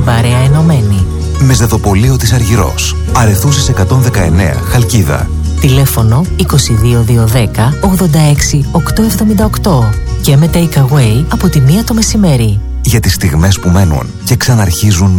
παρέα ενωμένη. Μεζεδοπολείο της Αργυρός. Αρεθούσης 119, Χαλκίδα. Τηλέφωνο 22210 86 878 και με take away από τη 1 το μεσημέρι. Για τις στιγμές που μένουν και ξαναρχίζουν